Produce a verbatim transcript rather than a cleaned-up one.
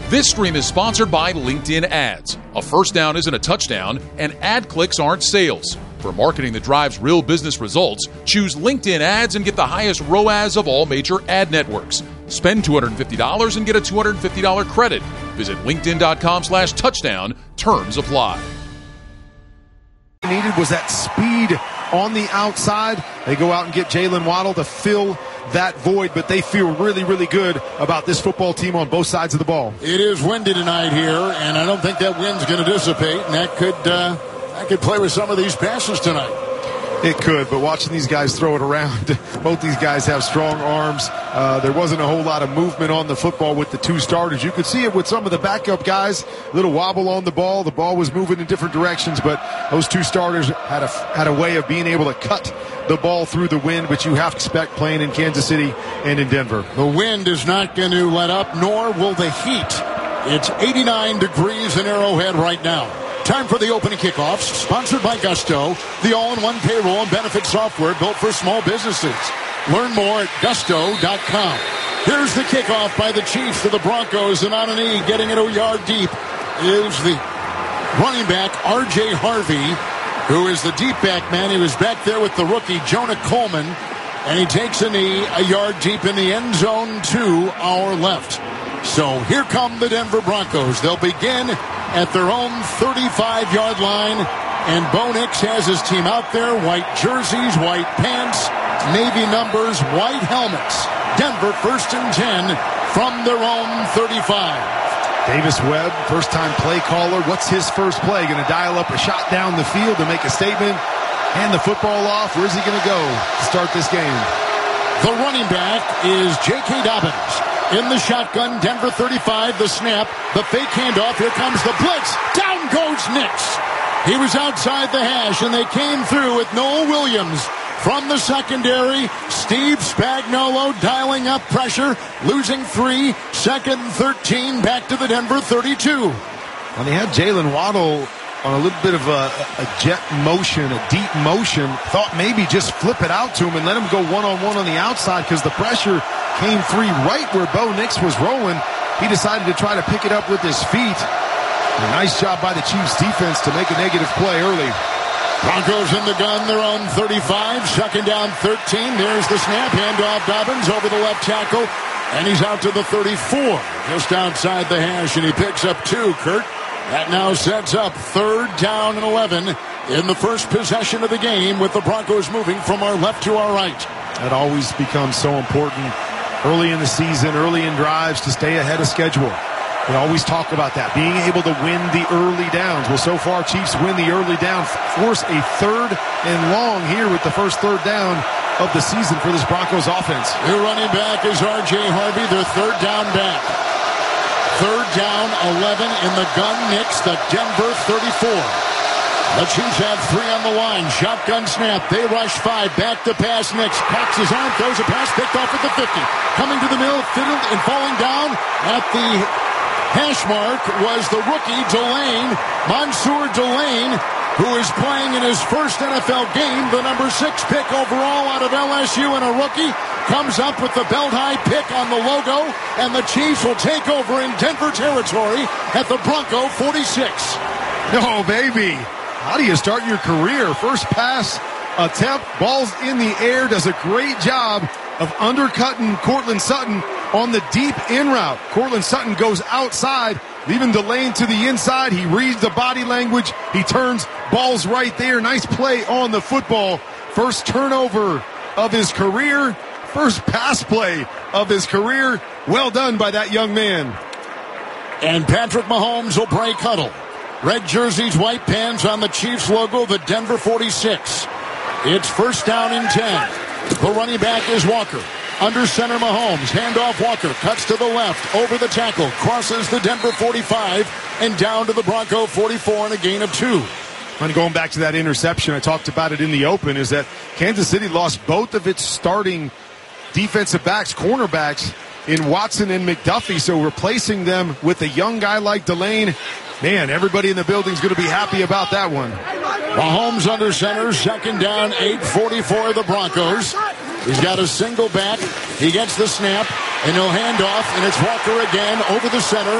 This stream is sponsored by LinkedIn Ads. A first down isn't a touchdown, and ad clicks aren't sales. For marketing that drives real business results, choose LinkedIn Ads and get the highest R O A S of all major ad networks. Spend two hundred fifty dollars and get a two hundred fifty dollars credit. Visit linkedin.com slash touchdown. Terms apply. Needed was that speed on the outside. They go out and get Jalen Waddle to fill that void, but they feel really, really good about this football team on both sides of the ball. It is windy tonight here, and I don't think that wind's going to dissipate, and that could uh, that could play with some of these passes tonight. It could, but watching these guys throw it around, both these guys have strong arms. Uh, there wasn't a whole lot of movement on the football with the two starters. You could see it with some of the backup guys, a little wobble on the ball. The ball was moving in different directions, but those two starters had a, had a way of being able to cut the ball through the wind, which you have to expect playing in Kansas City and in Denver. The wind is not going to let up, nor will the heat. It's eighty-nine degrees in Arrowhead right now. Time for the opening kickoffs, sponsored by Gusto, the all-in-one payroll and benefit software built for small businesses. Learn more at gusto dot com. Here's the kickoff by the Chiefs to the Broncos, and on a knee, getting it a yard deep, is the running back, R J Harvey, who is the deep back man. He was back there with the rookie, Jonah Coleman, and he takes a knee a yard deep in the end zone to our left. So here come the Denver Broncos. They'll begin at their own thirty-five-yard line, and Bo Nix has his team out there. White jerseys, white pants, navy numbers, white helmets. Denver first and ten from their own thirty-five. Davis Webb, first-time play caller. What's his first play? Going to dial up a shot down the field to make a statement. Hand the football off. Where's he going to go to start this game? The running back is J K. Dobbins. In the shotgun, Denver thirty-five, the snap, the fake handoff. Here comes the blitz. Down goes Nix. He was outside the hash, and they came through with Noah Williams. From the secondary, Steve Spagnuolo dialing up pressure, losing three, second thirteen, back to the Denver thirty-two. When they had Jalen Waddle on a little bit of a, a jet motion, a deep motion, thought maybe just flip it out to him and let him go one-on-one on the outside because the pressure came free right where Bo Nix was rolling. He decided to try to pick it up with his feet. A nice job by the Chiefs defense to make a negative play early. Broncos in the gun, their own thirty-five, second down thirteen. There's the snap, handoff Dobbins over the left tackle, and he's out to the thirty-four, just outside the hash, and he picks up two, Kurt. That now sets up third down and eleven in the first possession of the game, with the Broncos moving from our left to our right. That always becomes so important early in the season, early in drives, to stay ahead of schedule. We always talk about that, being able to win the early downs. Well, so far, Chiefs win the early down, force a third and long here with the first third down of the season for this Broncos offense. New running back is R J Harvey, their third down back. Third down, eleven in the gun. Nix, the Denver thirty-four. The Chiefs have three on the line. Shotgun snap. They rush five. Back to pass. Nix cocks his arm, throws a pass, picked off at the fifty. Coming to the middle, fiddled and falling down at the hash mark was the rookie Delane, Mansour Delane, who is playing in his first N F L game. The number six pick overall out of L S U, and a rookie comes up with the belt-high pick on the logo, and the Chiefs will take over in Denver territory at the Bronco forty-six. No, baby. How do you start your career? First pass attempt, balls in the air, does a great job of undercutting Cortland Sutton on the deep in route. Cortland Sutton goes outside, leaving Delane to the inside. He reads the body language. He turns, ball's right there. Nice play on the football. First turnover of his career. First pass play of his career. Well done by that young man. And Patrick Mahomes will break huddle. Red jerseys, white pants on the Chiefs logo, the Denver forty-six. It's first down and ten. The running back is Walker. Under center Mahomes. Handoff Walker. Cuts to the left. Over the tackle. Crosses the Denver forty-five. And down to the Bronco forty-four and a gain of two. And going back to that interception, I talked about it in the open, is that Kansas City lost both of its starting defensive backs, cornerbacks, in Watson and McDuffie. So replacing them with a young guy like Delane, man, everybody in the building is going to be happy about that one. Mahomes under center, second down, eight forty-four the Broncos. He's got a single back. He gets the snap, and he'll hand off, and it's Walker again over the center.